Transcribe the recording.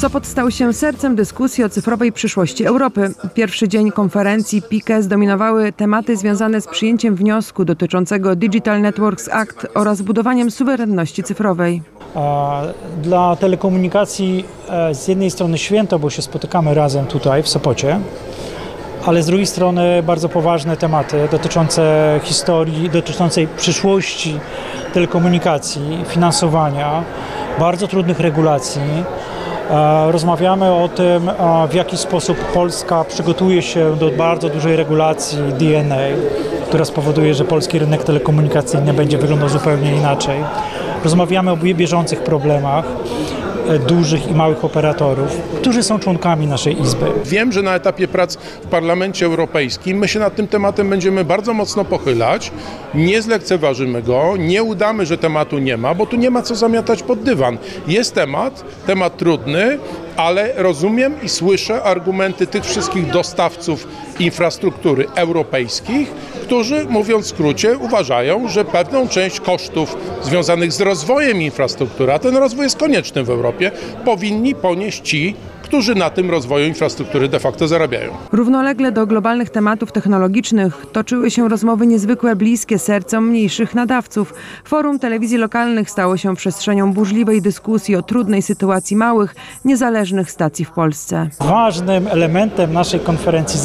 Sopot stał się sercem dyskusji o cyfrowej przyszłości Europy. Pierwszy dzień konferencji PIKE zdominowały tematy związane z przyjęciem wniosku dotyczącego Digital Networks Act oraz budowaniem suwerenności cyfrowej. Dla telekomunikacji z jednej strony święto, bo się spotykamy razem tutaj w Sopocie, ale z drugiej strony bardzo poważne tematy dotyczące historii, dotyczącej przyszłości telekomunikacji, finansowania, bardzo trudnych regulacji. Rozmawiamy o tym, w jaki sposób Polska przygotuje się do bardzo dużej regulacji DNA, która spowoduje, że polski rynek telekomunikacyjny będzie wyglądał zupełnie inaczej. Rozmawiamy o bieżących problemach dużych i małych operatorów, którzy są członkami naszej Izby. Wiem, że na etapie prac w Parlamencie Europejskim my się nad tym tematem będziemy bardzo mocno pochylać, nie zlekceważymy go, nie udamy, że tematu nie ma, bo tu nie ma co zamiatać pod dywan. Jest temat trudny, ale rozumiem i słyszę argumenty tych wszystkich dostawców infrastruktury europejskich, którzy, mówiąc w skrócie, uważają, że pewną część kosztów związanych z rozwojem infrastruktury, a ten rozwój jest konieczny w Europie, powinni ponieść ci, którzy na tym rozwoju infrastruktury de facto zarabiają. Równolegle do globalnych tematów technologicznych toczyły się rozmowy niezwykle bliskie sercom mniejszych nadawców. Forum telewizji lokalnych stało się przestrzenią burzliwej dyskusji o trudnej sytuacji małych, niezależnych stacji w Polsce. Ważnym elementem naszej konferencji